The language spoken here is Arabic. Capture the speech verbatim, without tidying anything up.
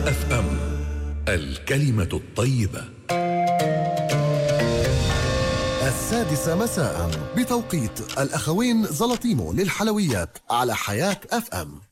اف ام، الكلمة الطيبة. السادسة مساء بتوقيت الأخوين زلطيمو للحلويات على حياة اف ام.